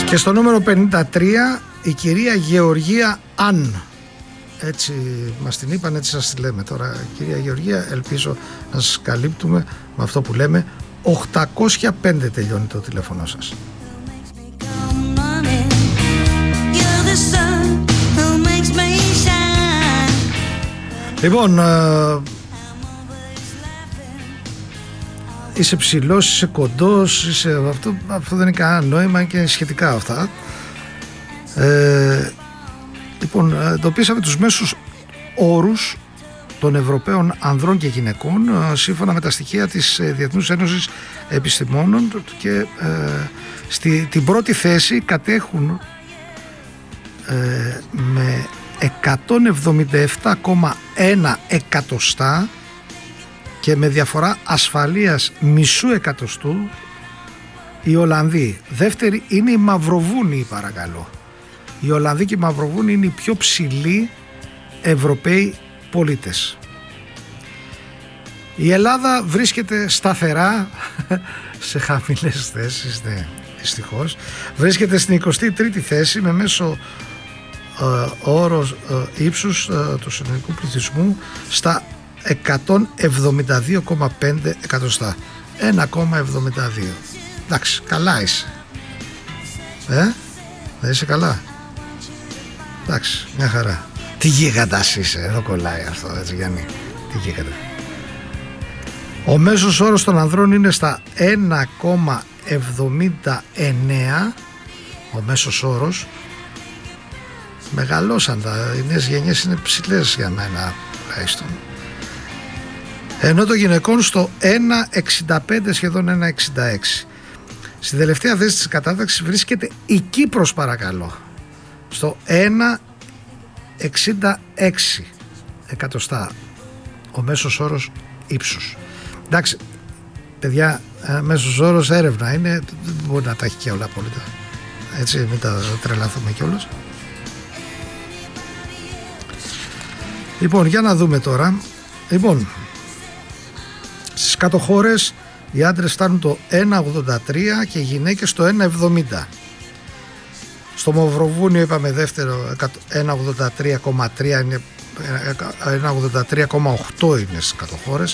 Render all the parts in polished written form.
Και στο νούμερο 53 η κυρία Γεωργία Αν. Έτσι μας την είπαν, έτσι σας τη λέμε τώρα. Κυρία Γεωργία, ελπίζω να σας καλύπτουμε με αυτό που λέμε. 805 τελειώνει το τηλέφωνο σας. Λοιπόν, είσαι ψηλός, είσαι κοντός, αυτό δεν είναι κανένα νόημα και σχετικά αυτά. Λοιπόν, εντοπίσαμε τους μέσους όρους των Ευρωπαίων ανδρών και γυναικών σύμφωνα με τα στοιχεία της Διεθνούς Ένωσης Επιστημόνων και την πρώτη θέση κατέχουν με 177,1 εκατοστά και με διαφορά ασφαλείας μισού εκατοστού οι Ολλανδοί. Δεύτερη είναι οι Μαυροβούνοι, παρακαλώ. Οι Ολλανδοί και οι Μαυροβούνοι είναι οι πιο ψηλοί Ευρωπαίοι πολίτες. Η Ελλάδα βρίσκεται σταθερά σε χαμηλές θέσεις, ναι, δυστυχώς. Βρίσκεται στην 23η θέση με μέσο όρο ύψους του συνολικού πληθυσμού στα 172,5 εκατοστά. 1,72. Εντάξει, καλά είσαι. Δεν είσαι καλά? Εντάξει, μια χαρά. Τι γίγαντας είσαι, εδώ κολλάει αυτό, έτσι Γιάννη. Τι γίγαντα. Ο μέσος όρος των ανδρών είναι στα 1,79. Ο μέσος όρος. Μεγαλώσαν οι νέες γενιές, είναι ψηλές για μένα τουλάχιστον. Ενώ το γυναικών στο 1,65, σχεδόν 1,66. Στην τελευταία θέση της κατάταξης βρίσκεται η Κύπρος, παρακαλώ, στο 1,66 εκατοστά ο μέσος όρος ύψους. Εντάξει, παιδιά, μέσος όρος έρευνα είναι, δεν μπορεί να τα έχει και όλα απόλυτα, έτσι, μην τα τρελαθούμε κιόλας. Λοιπόν, για να δούμε τώρα. Λοιπόν, στις κάτω χώρες οι άντρες φτάνουν το 1,83 και οι γυναίκες το 1,70. Στο Μαυροβούνιο είπαμε δεύτερο, 1,83,3 είναι, 1,83,8 είναι στις κάτω χώρες,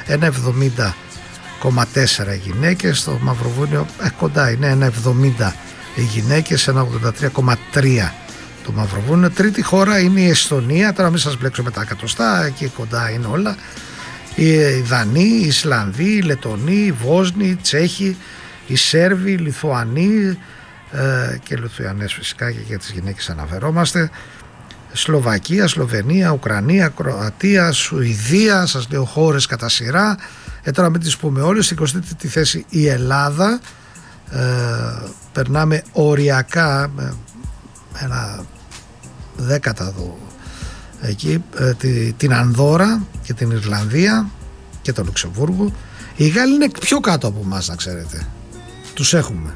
1,70,4 οι γυναίκες. Στο Μαυροβούνιο κοντά είναι 1,70 οι γυναίκες, 1,83,3 το Μαυροβούνιο. Τρίτη χώρα είναι η Εστονία, τώρα μην σας μπλέξω με τα εκατοστά, εκεί κοντά είναι όλα. Οι Δανείοι, οι Ισλανδοί, οι Λετονοί, οι Βόσνοι, οι Τσέχοι, οι Σέρβοι, οι Λιθουανοί και Λιθουανές φυσικά, και για τις γυναίκες αναφερόμαστε. Σλοβακία, Σλοβενία, Ουκρανία, Κροατία, Σουηδία, σας λέω χώρες κατά σειρά. Τώρα μην τις πούμε όλες. Στην 23η θέση η Ελλάδα, περνάμε οριακά ένα δέκατο εκεί, την Ανδόρα και την Ιρλανδία και το Λουξεμβούργο. Οι Γάλλοι είναι πιο κάτω από εμάς, να ξέρετε. Τους έχουμε.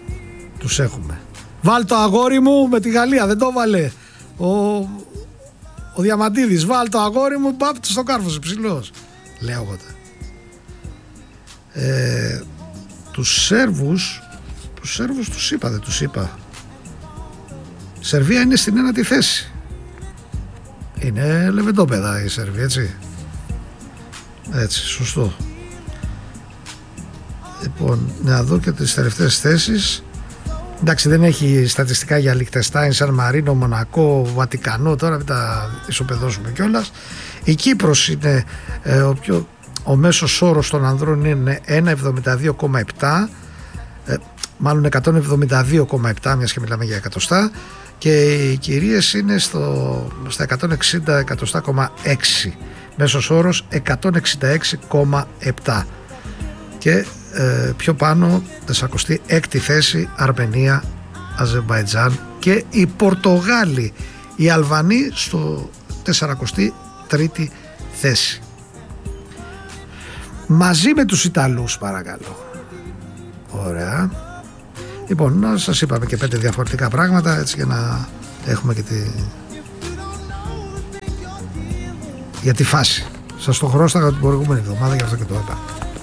Βάλ το αγόρι μου με τη Γαλλία, δεν το βάλε ο Διαμαντίδης. Βάλ το αγόρι μου, πάπ στο κάρφος ψηλός, λέω εγώ. Τους Σέρβους τους είπα, δεν τους είπα. Η Σερβία είναι στην 1η θέση. Είναι λεβεντόπεδα η Σερβία, έτσι, σωστό. Λοιπόν, να δω και τις τελευταίες θέσεις. Εντάξει, δεν έχει στατιστικά για Λιχτεστάιν, Σαν Μαρίνο, Μονακό, Βατικανό, τώρα μην τα ισοπεδώσουμε κιόλας. Η Κύπρος είναι ο μέσος όρος των ανδρών είναι 1,72,7, μάλλον 172,7, μιας και μιλάμε για εκατοστά, και οι κυρίες είναι στα 160 εκατοστά,6, μέσος όρος 166,7, και πιο πάνω 46η θέση Αρμενία, Αζερμπαϊτζάν και οι Πορτογάλοι. Οι Αλβανοί στο 43η θέση, μαζί με τους Ιταλούς, παρακαλώ. Ωραία. Λοιπόν, να σας είπαμε και 5 διαφορετικά πράγματα, έτσι, για να έχουμε και για τη φάση. Σας το χρώσταγα την προηγούμενη εβδομάδα, γι' αυτό και το είπα.